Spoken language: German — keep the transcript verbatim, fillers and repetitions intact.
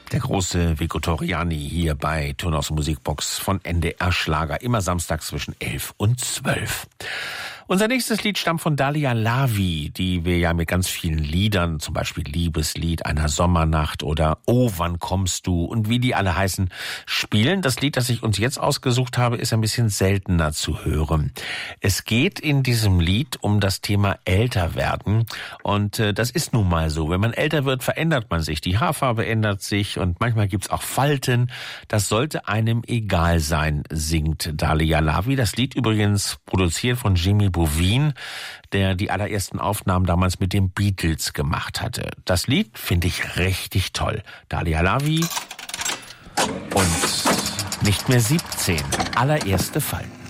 Der große Vico Torriani hier bei Ton aus Musikbox von N D R Schlager. Immer samstags zwischen elf und zwölf. Unser nächstes Lied stammt von Dalia Lavi, die wir ja mit ganz vielen Liedern, zum Beispiel Liebeslied einer Sommernacht oder Oh, wann kommst du und wie die alle heißen, spielen. Das Lied, das ich uns jetzt ausgesucht habe, ist ein bisschen seltener zu hören. Es geht in diesem Lied um das Thema Älterwerden und äh, das ist nun mal so. Wenn man älter wird, verändert man sich. Die Haarfarbe ändert sich und manchmal gibt's auch Falten. Das sollte einem egal sein, singt Dalia Lavi. Das Lied übrigens produziert von Jimmy Bouvin, der die allerersten Aufnahmen damals mit den Beatles gemacht hatte. Das Lied finde ich richtig toll. Dalia Lavi und nicht mehr siebzehn. Allererste Falten.